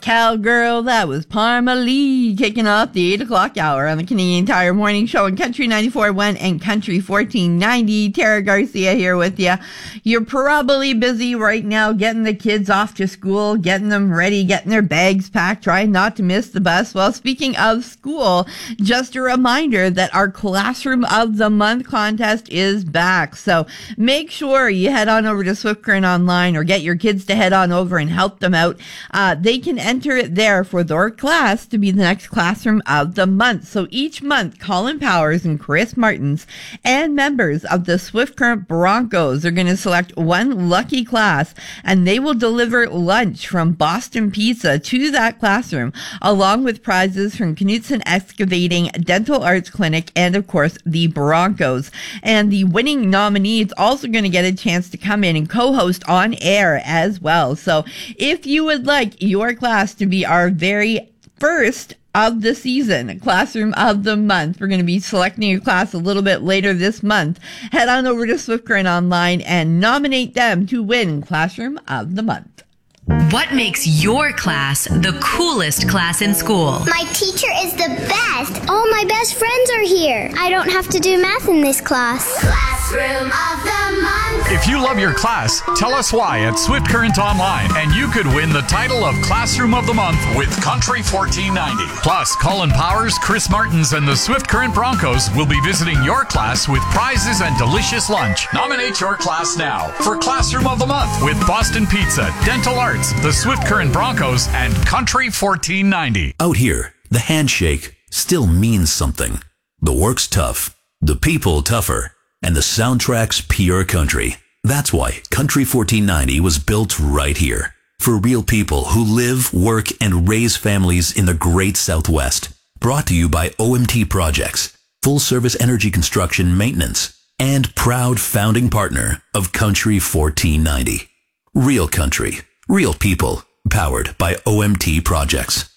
Cowgirl, that was Parma Lee kicking off the 8 o'clock hour on the Canadian Tire Morning Show on Country 94.1 and Country 1490. Tara Garcia here with you. You're probably busy right now getting the kids off to school, getting them ready, getting their bags packed, trying not to miss the bus. Well, speaking of school, just a reminder that our Classroom of the Month contest is back. So make sure you head on over to Swift Current Online or get your kids to head on over and help them out. They can enter it there for their class to be the next Classroom of the Month. So each month, Colin Powers and Chris Martins and members of the Swift Current Broncos are going to select one lucky class, and they will deliver lunch from Boston Pizza to that classroom, along with prizes from Knutson Excavating, Dental Arts Clinic, and of course the Broncos. And the winning nominee is also going to get a chance to come in and co-host on air as well. So if you would like your class to be our very first of the season, Classroom of the Month, we're going to be selecting a class a little bit later this month. Head on over to Swift Current Online and nominate them to win Classroom of the Month. What makes your class the coolest class in school? My teacher is the best. All my best friends are here. I don't have to do math in this class. Classroom of the Month. If you love your class, tell us why at Swift Current Online, and you could win the title of Classroom of the Month with Country 1490. Plus, Colin Powers, Chris Martins, and the Swift Current Broncos will be visiting your class with prizes and delicious lunch. Nominate your class now for Classroom of the Month with Boston Pizza, Dental Arts, the Swift Current Broncos, and Country 1490. Out here, the handshake still means something. The work's tough, the people tougher, and the soundtrack's pure country. That's why Country 1490 was built right here. For real people who live, work, and raise families in the great Southwest. Brought to you by OMT Projects, full-service energy construction maintenance, and proud founding partner of Country 1490. Real country, real people, powered by OMT Projects.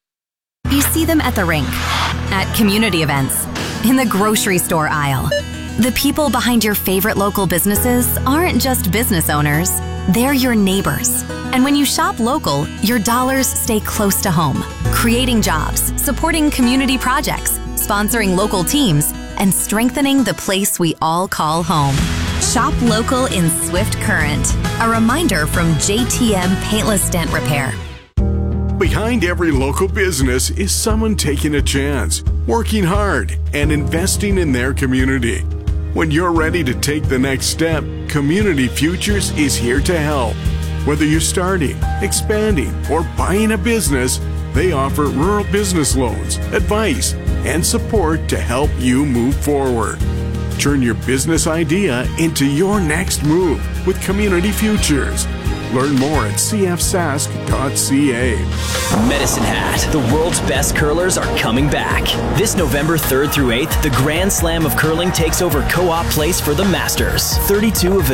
You see them at the rink, at community events, in the grocery store aisle. The people behind your favorite local businesses aren't just business owners, they're your neighbors. And when you shop local, your dollars stay close to home, creating jobs, supporting community projects, sponsoring local teams, and strengthening the place we all call home. Shop local in Swift Current. A reminder from JTM Paintless Dent Repair. Behind every local business is someone taking a chance, working hard, and investing in their community. When you're ready to take the next step, Community Futures is here to help. Whether you're starting, expanding, or buying a business, they offer rural business loans, advice, and support to help you move forward. Turn your business idea into your next move with Community Futures. Learn more at cfsask.ca. Medicine Hat, the world's best curlers are coming back. This November 3rd through 8th, the Grand Slam of Curling takes over Co-op Place for the Masters. 32 of